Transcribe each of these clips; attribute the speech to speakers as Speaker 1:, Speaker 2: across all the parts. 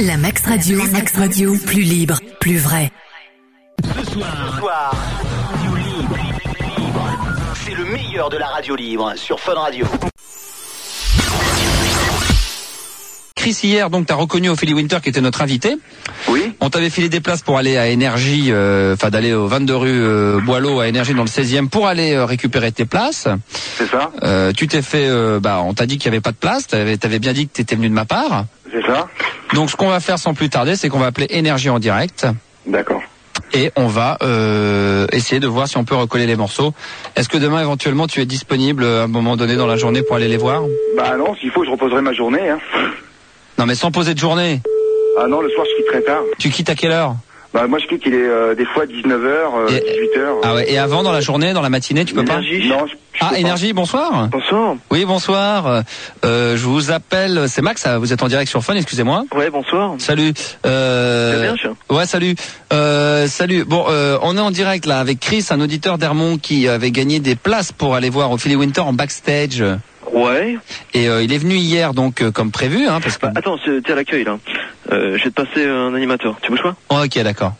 Speaker 1: La Max Radio, plus libre, plus vrai.
Speaker 2: Ce soir, Radio Libre. C'est le meilleur de la radio libre sur Fun Radio.
Speaker 3: Chris, hier, donc, t'as reconnu Ophélie Winter qui était notre invité.
Speaker 4: Oui.
Speaker 3: On t'avait filé des places pour aller à Énergie, d'aller au 22 rue Boileau à Énergie dans le 16e pour aller récupérer tes places.
Speaker 4: C'est ça.
Speaker 3: Tu t'es fait, on t'a dit qu'il y avait pas de place. T'avais bien dit que t'étais venu de ma part.
Speaker 4: C'est ça.
Speaker 3: Donc, ce qu'on va faire sans plus tarder, c'est qu'on va appeler Énergie en direct.
Speaker 4: D'accord.
Speaker 3: Et on va essayer de voir si on peut recoller les morceaux. Est-ce que demain, éventuellement, tu es disponible à un moment donné dans la journée pour aller les voir?
Speaker 4: Bah non, s'il faut, je reposerai ma journée. Hein.
Speaker 3: Non, mais sans poser de journée.
Speaker 4: Ah non, le soir, je quitte très tard.
Speaker 3: Tu quittes à quelle heure?
Speaker 4: Bah moi, je quitte, il est des fois 19h, 18h.
Speaker 3: Ah ouais, et avant, dans la journée, dans la matinée, tu peux
Speaker 4: Énergie.
Speaker 3: pas?
Speaker 4: Non, je peux
Speaker 3: Énergie, bonsoir.
Speaker 5: Bonsoir.
Speaker 3: Oui, bonsoir. Je vous appelle, c'est Max, vous êtes en direct sur Fun, excusez-moi.
Speaker 5: Ouais, bonsoir.
Speaker 3: Salut.
Speaker 5: C'est bien, chien.
Speaker 3: Ouais, salut. Salut. Bon, on est en direct là avec Chris, un auditeur d'Hermont qui avait gagné des places pour aller voir Ophélie Winter en backstage.
Speaker 5: Ouais.
Speaker 3: Et il est venu hier donc comme prévu, hein, parce que.
Speaker 5: Bah, attends, t'es à l'accueil là. Je vais te passer un animateur. Tu bouges pas?
Speaker 3: Oh, ok, d'accord.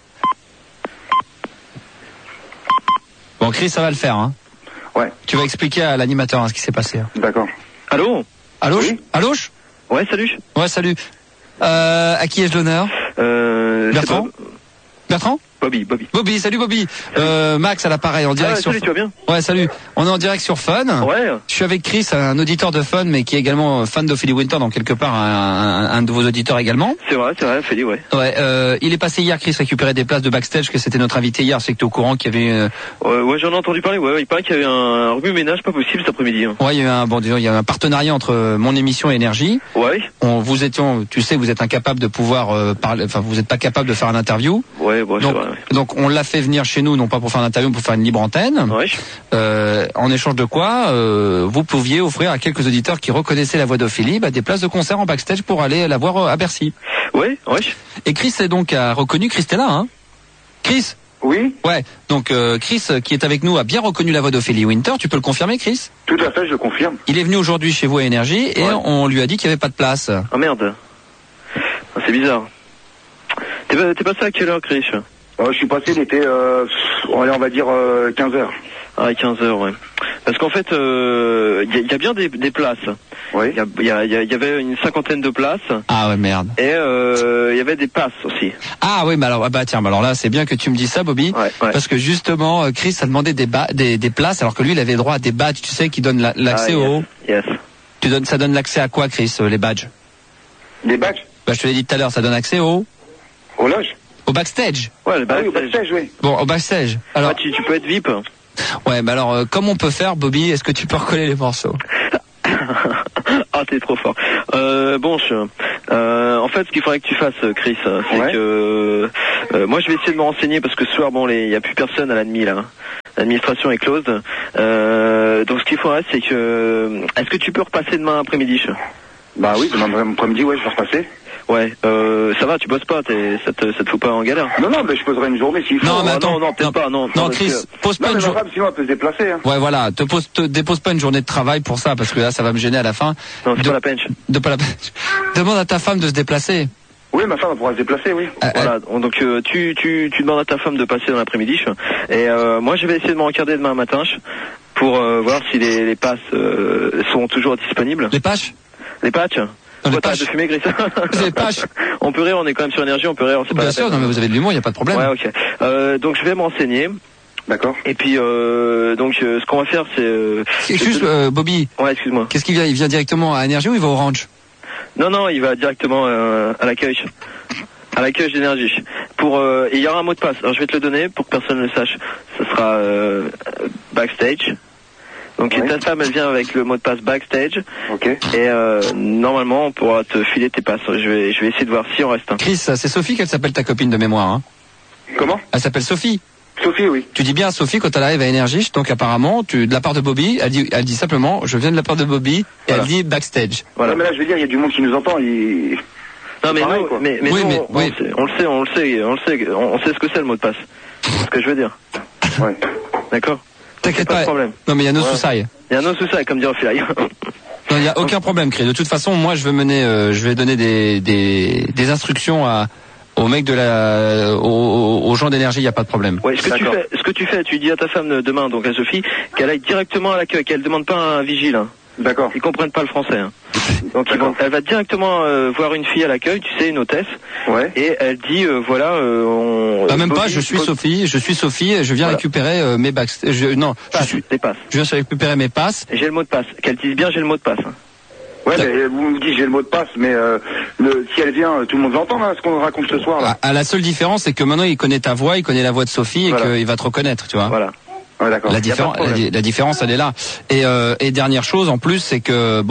Speaker 3: Bon, Chris, ça va le faire, hein.
Speaker 4: Ouais.
Speaker 3: Tu vas expliquer à l'animateur ce qui s'est passé.
Speaker 4: D'accord.
Speaker 5: Allô?
Speaker 3: Allô?
Speaker 4: Oui.
Speaker 3: Allô?
Speaker 5: Ouais, salut.
Speaker 3: Ouais, salut. À qui ai-je l'honneur? Bertrand? Bertrand? Bobby, salut Bobby. Max à l'appareil en direct sur.
Speaker 5: Salut, tu vas bien?
Speaker 3: Ouais, salut. On est en direct sur Fun.
Speaker 5: Ouais.
Speaker 3: Je suis avec Chris, un auditeur de Fun, mais qui est également fan d'Ophélie Winter, donc quelque part un de vos auditeurs également.
Speaker 5: C'est vrai, Ophélie, ouais.
Speaker 3: Ouais. Il est passé hier, Chris, récupérer des places de backstage, que c'était notre invité hier. C'est que t'es au courant qu'il y avait.
Speaker 5: Ouais, j'en ai entendu parler. Ouais, il paraît qu'il y avait un remue-ménage pas possible cet après-midi. Hein.
Speaker 3: Ouais, il y a un partenariat entre mon émission et Énergie.
Speaker 5: Ouais.
Speaker 3: Tu sais, vous êtes incapable de pouvoir parler. Enfin, vous n'êtes pas capable de faire une interview.
Speaker 5: Ouais, bon, c'est vrai. Ouais.
Speaker 3: Donc on l'a fait venir chez nous, non pas pour faire une interview, mais pour faire une libre antenne.
Speaker 5: Ouais.
Speaker 3: En échange de quoi, vous pouviez offrir à quelques auditeurs qui reconnaissaient la voix d'Ophélie des places de concert en backstage pour aller la voir à Bercy.
Speaker 5: Ouais.
Speaker 3: Et Chris a reconnu, Chris t'es là, hein? Chris?
Speaker 4: Oui.
Speaker 3: Ouais. Donc Chris, qui est avec nous, a bien reconnu la voix d'Ophélie Winter. Tu peux le confirmer, Chris?
Speaker 4: Tout à fait, je le confirme.
Speaker 3: Il est venu aujourd'hui chez vous à Énergie et on lui a dit qu'il n'y avait pas de place.
Speaker 5: Ah merde. C'est bizarre. T'es passé à quelle heure, Chris?
Speaker 4: Je suis passé, il était, on va dire 15h.
Speaker 5: Ah, 15h, ouais. Parce qu'en fait, il y a bien des places.
Speaker 4: Oui.
Speaker 5: Il y avait une cinquantaine de places.
Speaker 3: Ah ouais, merde.
Speaker 5: Et il y avait des passes aussi.
Speaker 3: Ah oui, mais alors, alors là, c'est bien que tu me dis ça, Bobby.
Speaker 5: Ouais.
Speaker 3: Parce que justement, Chris a demandé des places, alors que lui, il avait le droit à des badges, tu sais, qui donnent l'accès au.
Speaker 5: Yes.
Speaker 3: Ça donne l'accès à quoi, Chris, les badges?
Speaker 4: Des badges?
Speaker 3: Je te l'ai dit tout à l'heure, ça donne accès au
Speaker 4: loge.
Speaker 3: Au backstage.
Speaker 5: Ouais, le backstage.
Speaker 4: Ah oui, au backstage, oui.
Speaker 3: Bon, au backstage. Alors,
Speaker 5: tu peux être VIP.
Speaker 3: Ouais, mais alors, comment on peut faire, Bobby? Est-ce que tu peux recoller les morceaux?
Speaker 5: Ah, t'es trop fort. En fait, ce qu'il faudrait que tu fasses, Chris, c'est que moi, je vais essayer de me renseigner parce que ce soir, il y a plus personne à l'admi là. L'administration est closed. Donc, ce qu'il faudrait, c'est que, est-ce que tu peux repasser demain après-midi?
Speaker 4: Bah oui, demain après-midi, ouais, je vais repasser.
Speaker 5: Ouais, ça va, tu bosses pas, ça te fout pas en galère.
Speaker 4: Non, mais je poserai une journée s'il faut.
Speaker 3: Non, mais attends,
Speaker 5: non, peut-être pas, non.
Speaker 3: Non, Chris, pose pas une journée.
Speaker 4: Sinon, elle peut se déplacer, hein.
Speaker 3: Ouais, voilà, te dépose pas une journée de travail pour ça, parce que là, ça va me gêner à la fin.
Speaker 5: Non, c'est pas la peine.
Speaker 3: Demande à ta femme de se déplacer.
Speaker 4: Oui, ma femme elle pourra se déplacer, oui.
Speaker 5: Voilà, donc tu demandes à ta femme de passer dans l'après-midi, et moi je vais essayer de me regarder demain matin pour voir si les passes sont toujours disponibles.
Speaker 3: Les patchs?
Speaker 5: Les patchs?
Speaker 3: Les patchs
Speaker 5: de fumer, Gris.
Speaker 3: Les patchs.
Speaker 5: On peut rire, on est quand même sur Énergie, on peut rire, c'est pas
Speaker 3: bien sûr, non mais vous avez de l'humour, il y a pas de problème.
Speaker 5: Ouais, ok. Donc je vais me renseigner.
Speaker 4: D'accord.
Speaker 5: Et puis ce qu'on va faire, c'est.
Speaker 3: Juste, Bobby.
Speaker 5: Ouais, excuse-moi.
Speaker 3: Qu'est-ce qu'il vient? Il vient directement à Énergie ou il va au Orange?
Speaker 5: Non, il va directement à l'accueil. À l'accueil d'Énergie. Et il y aura un mot de passe. Alors je vais te le donner pour que personne ne le sache. Ce sera backstage. Donc ta femme elle vient avec le mot de passe backstage.
Speaker 4: Ok.
Speaker 5: Et normalement on pourra te filer tes passes. Je vais essayer de voir si on reste.
Speaker 3: Chris, c'est Sophie qu'elle s'appelle ta copine de mémoire, hein?
Speaker 4: Comment?
Speaker 3: Elle s'appelle Sophie.
Speaker 4: Sophie, oui.
Speaker 3: Tu dis bien à Sophie quand elle arrive à Énergie, donc apparemment, de la part de Bobby, elle dit simplement, je viens de la part de Bobby, et
Speaker 5: voilà.
Speaker 3: Elle dit backstage.
Speaker 4: Voilà. Non, mais là, je veux dire, il y a du monde qui nous entend,
Speaker 5: Non, mais
Speaker 4: pareil,
Speaker 5: nous, mais
Speaker 3: oui,
Speaker 5: nous,
Speaker 3: oui.
Speaker 5: on sait ce que c'est le mot de passe. C'est ce que je veux dire.
Speaker 4: Ouais.
Speaker 5: D'accord?
Speaker 3: T'inquiète
Speaker 5: pas de problème.
Speaker 3: Non, mais il y a nos sous-sailles.
Speaker 5: Il y a nos sous-sailles, comme dit Ophélie.
Speaker 3: Non, il y a aucun problème, Chris. De toute façon, moi, je vais donner des instructions aux mecs aux gens d'énergie, il n'y a pas de problème.
Speaker 5: Ouais, ce que tu fais, tu dis à ta femme demain, donc à Sophie, qu'elle aille directement à l'accueil, qu'elle demande pas un vigile. Hein.
Speaker 4: D'accord.
Speaker 5: Ils comprennent pas le français. Hein. Donc elle va directement voir une fille à l'accueil, tu sais, une hôtesse.
Speaker 4: Ouais.
Speaker 5: Et elle dit voilà.
Speaker 3: Même pas. Je suis Sophie. Et je viens récupérer mes bacs.
Speaker 5: Tes passes.
Speaker 3: Je viens récupérer mes passes.
Speaker 5: J'ai le mot de passe. Qu'elle dise bien j'ai le mot de passe. Hein.
Speaker 4: Ouais, mais vous me dites j'ai le mot de passe, mais si elle vient, tout le monde l'entend là, ce qu'on raconte ce soir là.
Speaker 3: La seule différence, c'est que maintenant il connaît ta voix, il connaît la voix de Sophie et qu'il va te reconnaître, tu vois.
Speaker 5: Voilà.
Speaker 4: Ouais, d'accord.
Speaker 3: La différence, elle est là. Et dernière chose, en plus, c'est que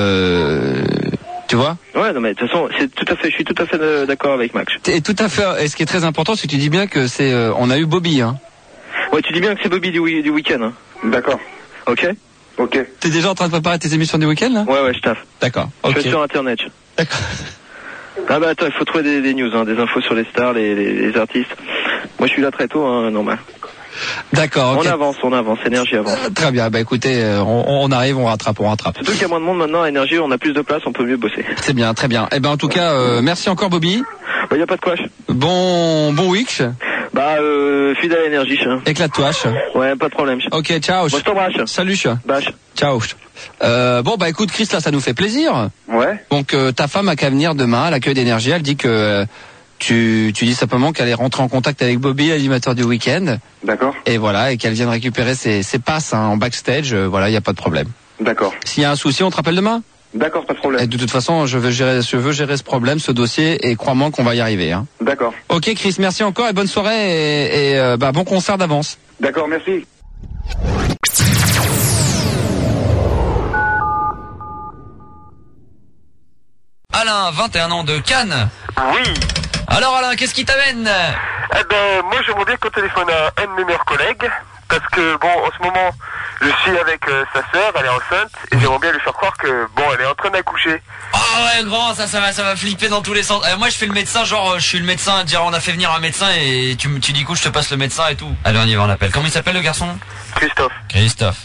Speaker 3: tu vois.
Speaker 5: Ouais, non mais de toute façon, je suis tout à fait d'accord avec Max.
Speaker 3: Et tout à fait. Et ce qui est très important, c'est que tu dis bien que on a eu Bobby, hein.
Speaker 5: Ouais, tu dis bien que c'est Bobby du week-end. Hein.
Speaker 4: D'accord.
Speaker 5: Ok.
Speaker 3: T'es déjà en train de préparer tes émissions du week-end là?
Speaker 5: Ouais, je taffe.
Speaker 3: D'accord.
Speaker 5: Je suis sur Internet.
Speaker 3: D'accord.
Speaker 5: Ah bah attends, il faut trouver des news, hein, des infos sur les stars, les artistes. Moi, je suis là très tôt, hein, normal.
Speaker 3: D'accord. Okay.
Speaker 5: On avance, énergie avance.
Speaker 3: Très bien. Bah écoutez, on arrive, on rattrape.
Speaker 5: Surtout qu'il y a moins de monde maintenant, énergie, on a plus de place, on peut mieux bosser.
Speaker 3: C'est bien, très bien. Eh ben en tout cas, merci encore Bobby.
Speaker 5: Bah y a pas de quoi.
Speaker 3: Bon week.
Speaker 5: Bah fidèle à énergie.
Speaker 3: Éclate-toi.
Speaker 5: Ouais, pas de problème.
Speaker 3: Ok, ciao.
Speaker 5: Moi je t'embrasse.
Speaker 3: Salut.
Speaker 5: Bâche.
Speaker 3: Ciao. Bon bah écoute Chris, là ça nous fait plaisir.
Speaker 4: Ouais.
Speaker 3: Donc ta femme a qu'à venir demain à l'accueil d'énergie. Elle dit que tu dis simplement qu'elle est rentrée en contact avec Bobby, l'animateur du week-end.
Speaker 4: D'accord.
Speaker 3: Et voilà, et qu'elle vienne récupérer ses passes en backstage. Voilà, il y a pas de problème.
Speaker 4: D'accord.
Speaker 3: S'il y a un souci, on te rappelle demain.
Speaker 4: D'accord, pas de problème.
Speaker 3: Et de toute façon, je veux gérer ce problème, ce dossier, et crois-moi qu'on va y arriver. Hein.
Speaker 4: D'accord.
Speaker 3: Ok Chris, merci encore et bonne soirée et bon concert d'avance.
Speaker 4: D'accord, merci.
Speaker 3: Alain, 21 ans de Cannes.
Speaker 6: Oui.
Speaker 3: Alors Alain, qu'est-ce qui t'amène?
Speaker 6: Eh ben, moi j'aimerais bien qu'on téléphone à un de mes meilleurs collègues, parce que bon, en ce moment, je suis avec sa sœur, elle est enceinte, et j'aimerais bien lui faire croire que, bon, elle est en train d'accoucher.
Speaker 3: Oh ouais grand, ça va flipper dans tous les sens. Moi je fais le médecin, genre je suis le médecin, dire on a fait venir un médecin et tu dis coup je te passe le médecin et tout. Allez on y va, on appelle. Comment il s'appelle le garçon? Christophe.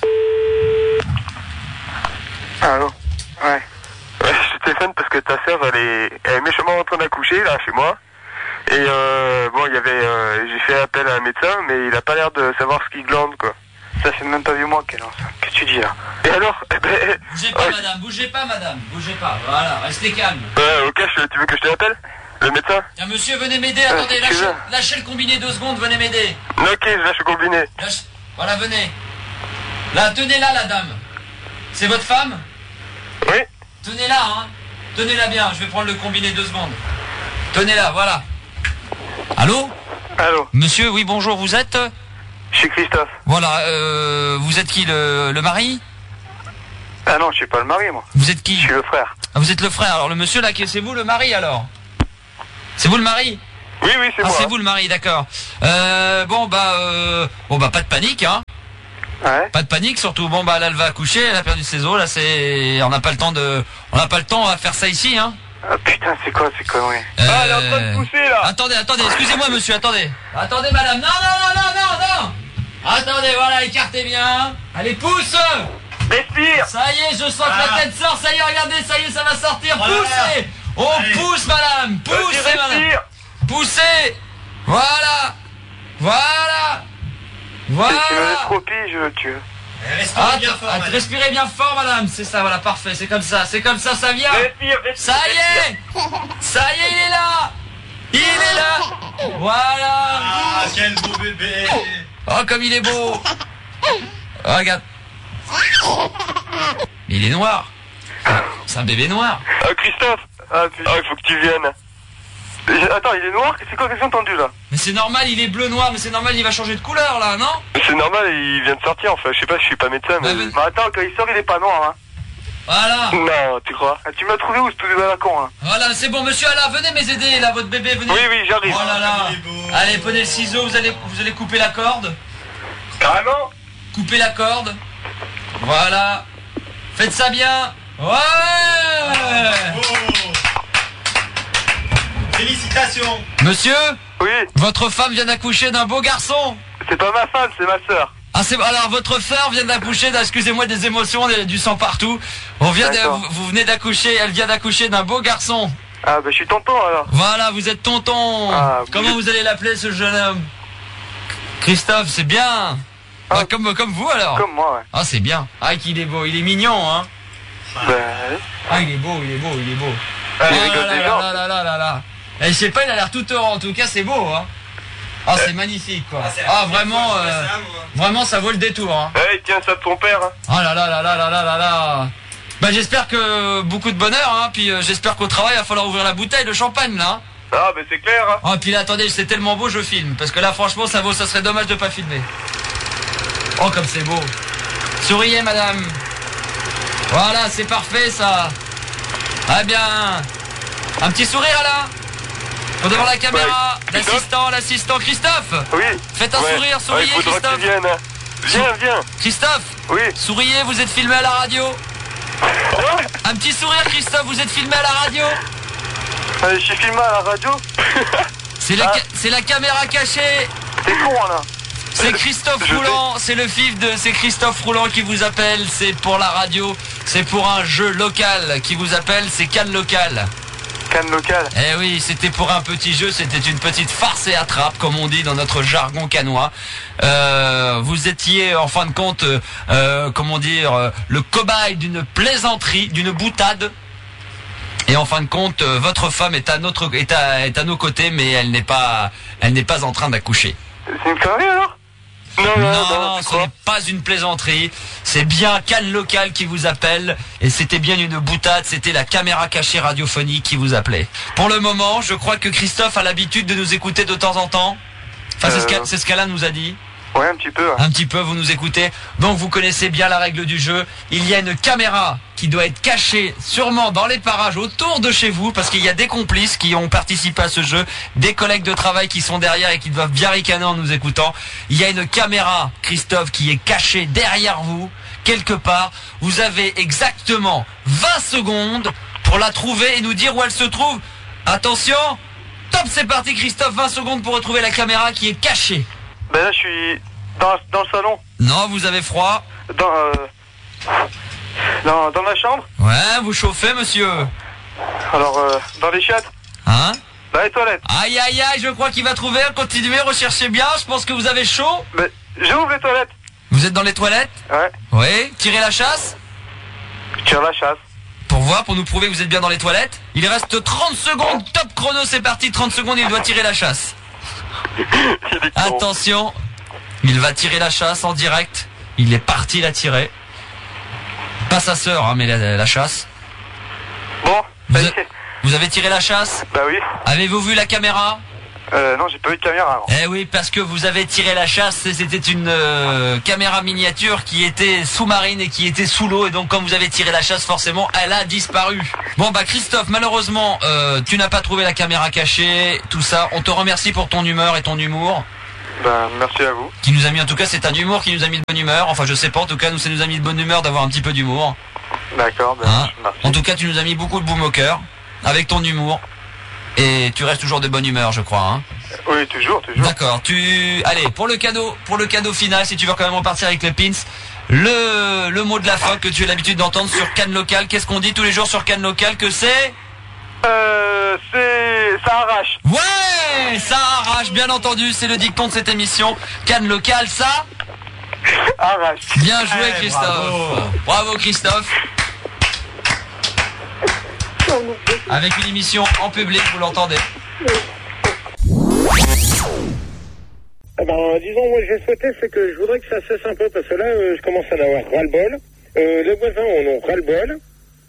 Speaker 6: Allô? Ouais. Ouais, je te téléphone parce que ta sœur elle est méchamment en train d'accoucher là chez moi. Et bon j'ai fait appel à un médecin mais il a pas l'air de savoir ce qui glande quoi. Ça fait même pas 8 mois qu'elle est enceinte. Qu'est-ce que tu dis là? Et alors
Speaker 3: Bougez pas madame, bougez pas, voilà, restez calme.
Speaker 6: Ok, tu veux que je te l'appelle? Le médecin?
Speaker 3: Tiens monsieur, venez m'aider, attendez, lâchez le combiné 2 secondes, venez m'aider.
Speaker 6: Ok, je lâche le combiné.
Speaker 3: Voilà, venez. Là, tenez-la la dame. C'est votre femme?
Speaker 6: Oui.
Speaker 3: Tenez-la, hein. Tenez-la bien, je vais prendre le combiné 2 secondes. Tenez-la, voilà. Allô? Monsieur, oui, bonjour, vous êtes?
Speaker 6: Je suis Christophe.
Speaker 3: Voilà, vous êtes qui, le mari?
Speaker 6: Ah non, je suis pas le mari, moi.
Speaker 3: Vous êtes qui?
Speaker 6: Je suis le frère.
Speaker 3: Ah, vous êtes le frère, alors le monsieur là, c'est vous le mari alors? C'est vous le mari?
Speaker 6: Oui, c'est moi.
Speaker 3: C'est vous le mari, d'accord. Bon bah pas de panique, hein.
Speaker 6: Ouais.
Speaker 3: Pas de panique, surtout. Bon bah là elle va accoucher, elle a perdu ses os, là on n'a pas le temps à faire ça ici, hein.
Speaker 6: Ah putain, c'est quoi ces conneries? Ah, elle est en train de pousser là.
Speaker 3: Attendez, excusez-moi monsieur, attendez madame, non. Attendez, voilà, écartez bien. Allez, pousse.
Speaker 6: Respire.
Speaker 3: Ça y est, je sens que la tête sort, ça y est, regardez, ça y est, ça va sortir, poussez. Pousse madame, poussez madame. Poussez. Voilà.
Speaker 6: Tu me laisses trop pire, je veux tuer.
Speaker 3: Respirez bien fort madame, c'est ça, voilà, parfait, c'est comme ça, ça vient.
Speaker 6: Respire.
Speaker 3: Ça y est, il est là. Voilà.
Speaker 7: Ah, quel beau bébé.
Speaker 3: Oh, comme il est beau. Oh, regarde. Mais il est noir. C'est un bébé noir.
Speaker 6: Christophe. Il faut que tu viennes. Attends, il est noir? C'est quoi que j'ai entendu là?
Speaker 3: Mais c'est normal, il est bleu-noir, mais c'est normal, il va changer de couleur là, non?
Speaker 6: C'est normal, il vient de sortir, enfin, je sais pas, je suis pas médecin, mais... Mais attends, quand il sort, il est pas noir, hein.
Speaker 3: Voilà.
Speaker 6: Non, tu crois? Tu m'as trouvé où, ce tout de la con, hein?
Speaker 3: Voilà, c'est bon, monsieur, là, venez m'aider, là, votre bébé, venez.
Speaker 6: Oui, j'arrive.
Speaker 3: Oh là là. Allez, prenez le ciseau, vous allez couper la corde.
Speaker 6: Carrément?
Speaker 3: Coupez la corde. Voilà. Faites ça bien. Ouais.
Speaker 7: Félicitations.
Speaker 3: Monsieur?
Speaker 6: Oui.
Speaker 3: Votre femme vient d'accoucher d'un beau garçon.
Speaker 6: C'est pas ma femme, c'est ma sœur.
Speaker 3: Ah c'est alors votre sœur vient d'accoucher, excusez-moi des émotions, du sang partout. Vous venez d'accoucher, elle vient d'accoucher d'un beau garçon.
Speaker 6: Ah bah je suis tonton alors.
Speaker 3: Voilà, vous êtes tonton.
Speaker 6: Ah,
Speaker 3: comment vous allez l'appeler ce jeune homme? Christophe, c'est bien. Ah, comme vous alors.
Speaker 6: Comme moi, ouais.
Speaker 3: Ah c'est bien. Ah qu'il est beau, il est mignon hein. Ah il est beau.
Speaker 6: Ah, il rigole déjà.
Speaker 3: Là. Et je sais pas, il a l'air tout heureux, en tout cas c'est beau hein. Ah c'est magnifique quoi. Ah vraiment, vraiment ça vaut le détour hein.
Speaker 6: Eh tiens ça de ton père. Hein.
Speaker 3: Ah là. Bah j'espère que beaucoup de bonheur hein, puis j'espère qu'au travail il va falloir ouvrir la bouteille de champagne là.
Speaker 6: Ah bah c'est clair hein.
Speaker 3: Ah puis là attendez, c'est tellement beau je filme, parce que là franchement ça serait dommage de pas filmer. Oh comme c'est beau. Souriez madame. Voilà c'est parfait ça. Ah bien. Un petit sourire là. Pour devant la caméra. Ouais. L'assistant Christophe.
Speaker 6: Oui.
Speaker 3: Faites un sourire, souriez Christophe.
Speaker 6: Viens.
Speaker 3: Christophe.
Speaker 6: Oui.
Speaker 3: Souriez, vous êtes filmé à la radio. Un petit sourire Christophe, vous êtes filmé à la radio.
Speaker 6: Je suis filmé à la radio.
Speaker 3: C'est la caméra cachée.
Speaker 6: C'est con là.
Speaker 3: C'est Christophe Roulant, c'est Christophe Roulant qui vous appelle, c'est pour la radio, c'est pour un jeu local qui vous appelle, c'est Cannes Local.
Speaker 6: Cannes Local.
Speaker 3: Eh oui, c'était pour un petit jeu, c'était une petite farce et attrape, comme on dit dans notre jargon cannois. Vous étiez en fin de compte, comment dire, le cobaye d'une plaisanterie, d'une boutade. Et en fin de compte, votre femme est à nos côtés, mais elle n'est pas en train d'accoucher.
Speaker 6: C'est une connerie alors?
Speaker 3: Non, ce n'est pas une plaisanterie. C'est bien Cannes Local qui vous appelle. Et c'était bien une boutade. C'était la caméra cachée radiophonique qui vous appelait. Pour le moment, je crois que Christophe a l'habitude de nous écouter de temps en temps. Enfin, c'est ce qu'Alain nous a dit.
Speaker 6: Ouais, un petit peu.
Speaker 3: Un petit peu, vous nous écoutez. Donc vous connaissez bien la règle du jeu. Il y a une caméra qui doit être cachée sûrement dans les parages autour de chez vous, parce qu'il y a des complices qui ont participé à ce jeu, des collègues de travail qui sont derrière et qui doivent bien ricaner en nous écoutant. Il y a une caméra, Christophe, qui est cachée derrière vous, quelque part. Vous avez exactement 20 secondes pour la trouver et nous dire où elle se trouve. Attention, top, c'est parti Christophe, 20 secondes pour retrouver la caméra qui est cachée.
Speaker 6: Ben là je suis dans le salon.
Speaker 3: Non, vous avez froid.
Speaker 6: Dans la chambre.
Speaker 3: Ouais, vous chauffez monsieur.
Speaker 6: Alors dans les chiottes.
Speaker 3: Hein?
Speaker 6: Dans les toilettes.
Speaker 3: Aïe, je crois qu'il va trouver. Continuez, recherchez bien, je pense que vous avez chaud.
Speaker 6: Mais j'ouvre les toilettes.
Speaker 3: Vous êtes dans les toilettes?
Speaker 6: Ouais.
Speaker 3: Oui, tirez la chasse.
Speaker 6: Je tire la chasse.
Speaker 3: Pour voir, pour nous prouver que vous êtes bien dans les toilettes. Il reste 30 secondes, top chrono, c'est parti, 30 secondes, il doit tirer la chasse. Attention, il va tirer la chasse en direct. Il est parti la tirer. Pas sa sœur, hein, mais la chasse.
Speaker 6: Bon,
Speaker 3: vous avez tiré la chasse?
Speaker 6: Bah oui.
Speaker 3: Avez-vous vu la caméra?
Speaker 6: Non, j'ai pas vu de caméra. Non.
Speaker 3: Eh oui, parce que vous avez tiré la chasse, c'était une caméra miniature qui était sous-marine et qui était sous l'eau, et donc quand vous avez tiré la chasse, forcément, elle a disparu. Bon bah Christophe, malheureusement, tu n'as pas trouvé la caméra cachée, tout ça. On te remercie pour ton humeur et ton humour.
Speaker 6: Ben, merci à vous.
Speaker 3: Qui nous a mis, en tout cas, c'est un humour qui nous a mis de bonne humeur. Enfin, je sais pas, en tout cas, ça nous a mis de bonne humeur d'avoir un petit peu d'humour.
Speaker 6: D'accord, ben,
Speaker 3: hein,
Speaker 6: merci.
Speaker 3: En tout cas, tu nous as mis beaucoup de baume au cœur, avec ton humour. Et tu restes toujours de bonne humeur, je crois, hein.
Speaker 6: Oui, toujours.
Speaker 3: D'accord, allez, pour le cadeau final, si tu veux quand même repartir avec le pins, le mot de la fin que tu as l'habitude d'entendre sur Cannes Local. Qu'est-ce qu'on dit tous les jours sur Cannes Local que c'est?
Speaker 6: Ça arrache.
Speaker 3: Ouais, ça arrache, bien entendu, c'est le dicton de cette émission. Cannes Local, ça
Speaker 6: arrache.
Speaker 3: Bien joué, Christophe. Bravo Christophe. Avec une émission en public, vous l'entendez.
Speaker 8: Disons, moi, je souhaitais, c'est que je voudrais que ça cesse un peu, parce que là, je commence à en avoir ras-le-bol. Les voisins en ont ras-le-bol.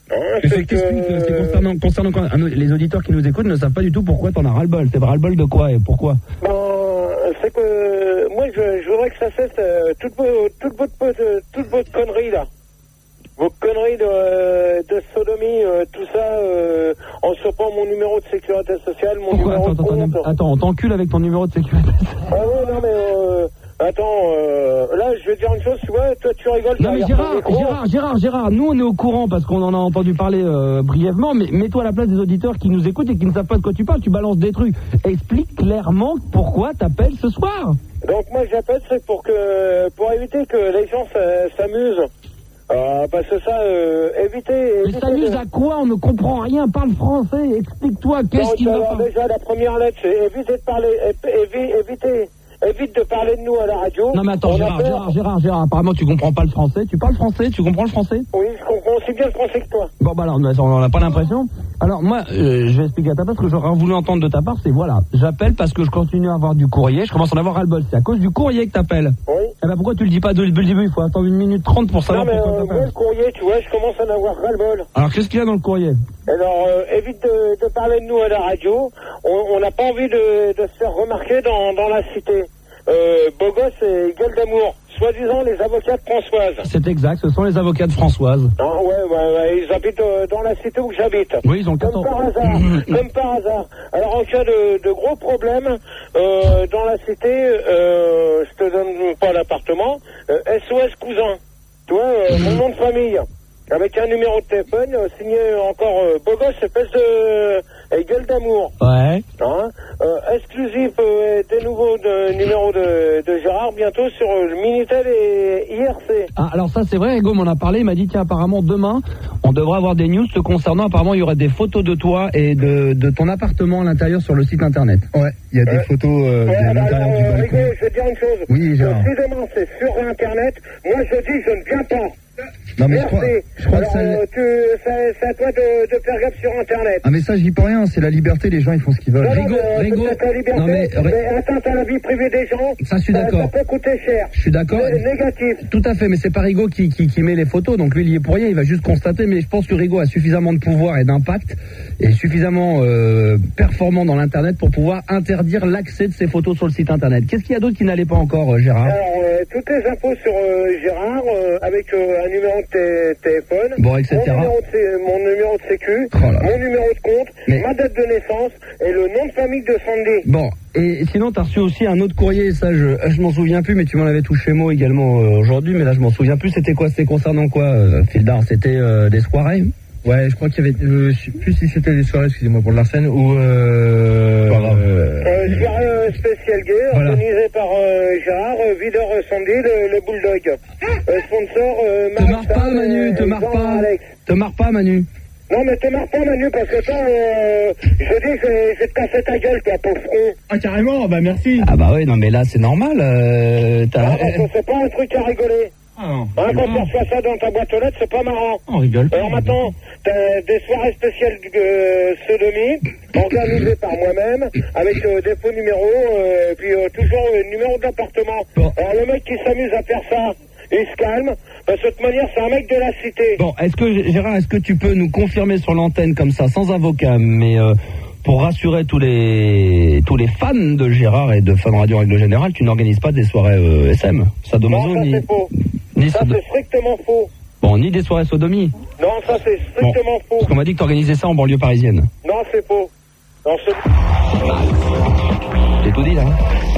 Speaker 9: Concernant les auditeurs qui nous écoutent ne savent pas du tout pourquoi t'en as ras-le-bol. T'es ras-le-bol de quoi et pourquoi?
Speaker 8: C'est que moi, je voudrais que ça cesse toute votre connerie, là. Vos conneries de sodomie, tout ça, en chopant mon numéro de sécurité sociale, mon numéro de compte.
Speaker 9: Attends, on t'encule avec ton numéro de sécurité sociale.
Speaker 8: Ah ouais, non mais Attends, là, je vais te dire une chose, tu vois, toi, tu rigoles.
Speaker 9: Non, mais Gérard, nous, on est au courant parce qu'on en a entendu parler brièvement, mais mets-toi à la place des auditeurs qui nous écoutent et qui ne savent pas de quoi tu parles, tu balances des trucs. Explique clairement pourquoi t'appelles ce soir.
Speaker 8: Donc, moi, j'appelle, c'est pour éviter que les gens s'amusent. Parce que ça, éviter...
Speaker 9: Mais s'amuse à quoi? On ne comprend rien, parle français, explique-toi, qu'est-ce qui va pas?
Speaker 8: Déjà, la première lettre, c'est éviter de parler, évite de parler de nous à la radio.
Speaker 9: Non mais attends, Gérard, apparemment tu comprends pas le français. Tu parles français? Tu comprends le français?
Speaker 8: Oui, je comprends aussi bien le français que toi.
Speaker 9: Bon bah alors, on n'a pas l'impression. Alors moi, je vais expliquer à ta part ce que j'aurais voulu entendre de ta part, c'est voilà, j'appelle parce que je continue à avoir du courrier, je commence à en avoir ras-le-bol, c'est à cause du courrier que t'appelles.
Speaker 8: Oui.
Speaker 9: Eh ben pourquoi tu le dis pas dès le début? Il faut attendre 1 minute 30 pour savoir pourquoi t'appelles.
Speaker 8: Moi le courrier, tu vois, je commence à en avoir ras-le-bol.
Speaker 9: Alors qu'est-ce qu'il y a dans le courrier?
Speaker 8: Alors, évite de parler de nous à la radio, on n'a pas envie de se faire remarquer dans la cité. Beau gosse et gueule d'amour, soi-disant les avocats de Françoise.
Speaker 9: C'est exact, ce sont les avocats de Françoise.
Speaker 8: Ah, ouais, ils habitent dans la cité où j'habite.
Speaker 9: Oui, ils ont 14 ans.
Speaker 8: Comme par hasard. Alors en cas de gros problèmes dans la cité, je te donne pas l'appartement, SOS cousin. Tu vois, mon nom de famille. Avec un numéro de téléphone signé encore beau gosse, espèce de gueule d'amour.
Speaker 9: Ouais.
Speaker 8: Hein, exclusif des nouveaux numéros de Gérard bientôt sur le Minitel et IRC.
Speaker 9: Ah, alors ça c'est vrai, Ego m'en a parlé, il m'a dit tiens apparemment demain on devrait avoir des news te concernant, apparemment il y aurait des photos de toi et de ton appartement à l'intérieur sur le site internet.
Speaker 10: Ouais, il y a des photos de l'intérieur du balcon.
Speaker 8: Rigo, je vais te dire une chose.
Speaker 10: Oui, Gérard.
Speaker 8: Si demain c'est sur internet, moi je dis je ne viens pas.
Speaker 10: Non mais
Speaker 8: merci.
Speaker 10: je crois
Speaker 8: alors,
Speaker 10: que
Speaker 8: c'est à toi de faire gaffe sur internet.
Speaker 10: Ah mais ça j'y peux rien, c'est la liberté, les gens ils font ce qu'ils veulent.
Speaker 8: Rigo, c'est ta liberté, mais atteinte à la vie privée des gens,
Speaker 9: ça je suis d'accord.
Speaker 8: Ça peut coûter cher.
Speaker 9: Je suis d'accord.
Speaker 8: C'est négatif.
Speaker 9: Tout à fait, mais c'est pas Rigo qui met les photos, donc lui il y est pour rien, il va juste constater, mais je pense que Rigo a suffisamment de pouvoir et d'impact et suffisamment performant dans l'internet pour pouvoir interdire l'accès de ces photos sur le site internet. Qu'est-ce qu'il y a d'autre qui n'allait pas encore, Gérard?
Speaker 8: Alors, toutes les infos sur Gérard, avec un numéro de téléphone,
Speaker 9: bon, etc.
Speaker 8: Mon numéro de sécu, mon numéro de compte, ma date de naissance et le nom de famille de Sandy.
Speaker 9: Bon, et sinon t'as reçu aussi un autre courrier, ça je m'en souviens plus, mais tu m'en avais touché mot également aujourd'hui, mais là je m'en souviens plus, c'était quoi? C'était concernant quoi, Fildar? C'était des soirées?
Speaker 10: Ouais, je crois qu'il y avait, je sais plus si c'était des soirées, excusez-moi pour l'Arsène, ou
Speaker 8: soirée spéciale gay, voilà. Organisée par Gérard, videur Sandy, le bulldog. Sponsor,
Speaker 9: te marre pas Manu, te marre pas Manu.
Speaker 8: Non mais te marre pas Manu, parce que toi, je dis que je vais te casser ta gueule, toi, pauvre front.
Speaker 10: Ah carrément, bah merci.
Speaker 9: Ah bah oui, non mais là c'est normal,
Speaker 8: c'est pas un truc à rigoler.
Speaker 9: Ah non.
Speaker 8: Hein, quand tu reçois ça dans ta boîte aux lettres, c'est pas marrant.
Speaker 9: On rigole.
Speaker 8: Alors maintenant, t'as des soirées spéciales sodomie, organisées par moi-même, avec des faux numéros, puis toujours numéro d'appartement. Bon. Alors le mec qui s'amuse à faire ça, il se calme, parce que de toute manière, c'est un mec de la cité.
Speaker 9: Bon, Gérard, est-ce que tu peux nous confirmer sur l'antenne comme ça, sans avocat, mais pour rassurer tous les fans de Gérard et de Fun Radio en règle générale, tu n'organises pas des soirées SM, sadomaso,
Speaker 8: non, ça c'est faux. Ça c'est strictement faux.
Speaker 9: Bon, ni des soirées sodomie.
Speaker 8: Non, ça c'est strictement faux.
Speaker 9: Parce qu'on m'a dit que tu organisais ça en banlieue parisienne.
Speaker 8: Non, c'est faux. Non,
Speaker 9: j'ai tout dit là.